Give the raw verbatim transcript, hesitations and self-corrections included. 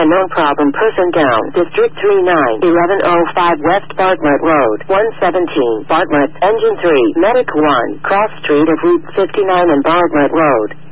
known problem person down. District three nine, eleven oh five West Bartlett Road, one seventeen, Bartlett, Engine three, Medic one, Cross Street of Route fifty-nine and Bartlett Road.